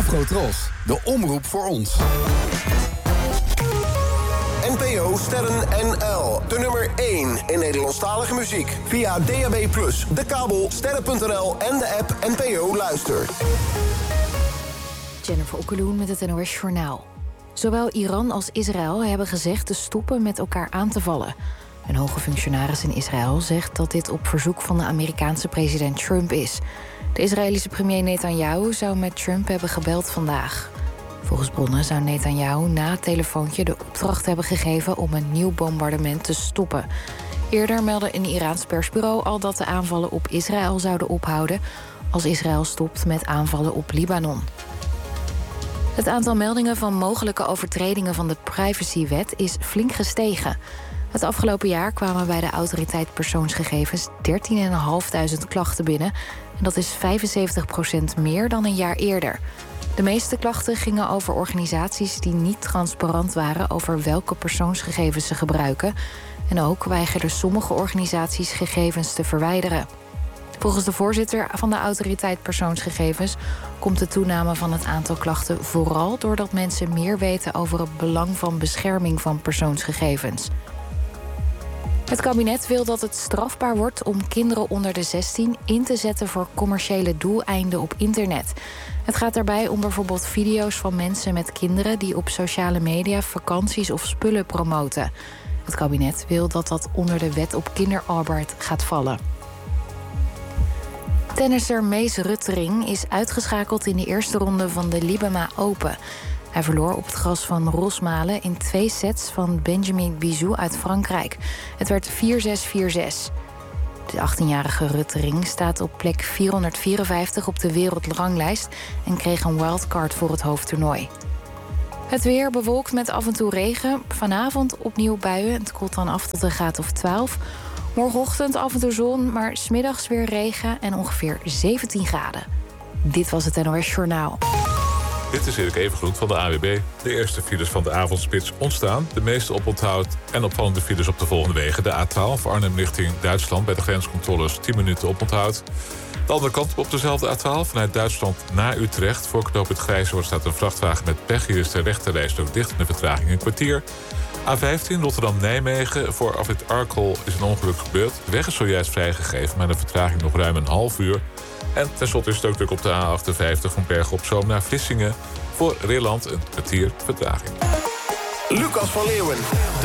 Afrotros, de omroep voor ons. NPO Sterren NL. De nummer 1 in Nederlandstalige muziek. Via DAB+, de kabel, sterren.nl en de app NPO Luister. Jennifer Okkeloen met het NOS Journaal. Zowel Iran als Israël hebben gezegd te stoppen met elkaar aan te vallen. Een hoge functionaris in Israël zegt dat dit op verzoek van de Amerikaanse president Trump is. De Israëlische premier Netanyahu zou met Trump hebben gebeld vandaag. Volgens bronnen zou Netanyahu na het telefoontje de opdracht hebben gegeven om een nieuw bombardement te stoppen. Eerder meldde een Iraans persbureau al dat de aanvallen op Israël zouden ophouden als Israël stopt met aanvallen op Libanon. Het aantal meldingen van mogelijke overtredingen van de privacywet is flink gestegen. Het afgelopen jaar kwamen bij de Autoriteit Persoonsgegevens 13.500 klachten binnen. En dat is 75% meer dan een jaar eerder. De meeste klachten gingen over organisaties die niet transparant waren over welke persoonsgegevens ze gebruiken. En ook weigerden sommige organisaties gegevens te verwijderen. Volgens de voorzitter van de Autoriteit Persoonsgegevens komt de toename van het aantal klachten vooral doordat mensen meer weten over het belang van bescherming van persoonsgegevens. Het kabinet wil dat het strafbaar wordt om kinderen onder de 16 in te zetten voor commerciële doeleinden op internet. Het gaat daarbij om bijvoorbeeld video's van mensen met kinderen die op sociale media vakanties of spullen promoten. Het kabinet wil dat dat onder de wet op kinderarbeid gaat vallen. Tennisser Mees Ruttering is uitgeschakeld in de eerste ronde van de Libema Open. Hij verloor op het gras van Rosmalen in 2 sets van Benjamin Bizou uit Frankrijk. Het werd 4-6, 4-6. De 18-jarige Ruttering staat op plek 454 op de wereldranglijst en kreeg een wildcard voor het hoofdtoernooi. Het weer bewolkt met af en toe regen. Vanavond opnieuw buien. Het koelt dan af tot een graad of 12. Morgenochtend af en toe zon, maar 's middags weer regen en ongeveer 17 graden. Dit was het NOS Journaal. Dit is Erik Evengroet van de AWB. De eerste files van de avondspits ontstaan. De meeste oponthoud en opvallende files op de volgende wegen. De A12 Arnhem richting Duitsland bij de grenscontroles 10 minuten oponthoud. De andere kant op dezelfde A12 vanuit Duitsland naar Utrecht. Voor knooppunt Grijzoord staat een vrachtwagen met pech. Hier is de rechterrijstrook dicht en de vertraging een kwartier. A15 Rotterdam-Nijmegen. Voor afrit Arkel is een ongeluk gebeurd. De weg is zojuist vrijgegeven, maar de vertraging nog ruim een half uur. En tenslotte is het ook druk op de A58 van Bergen op Zoom naar Vlissingen. Voor Rilland een kwartier vertraging. Lucas van Leeuwen.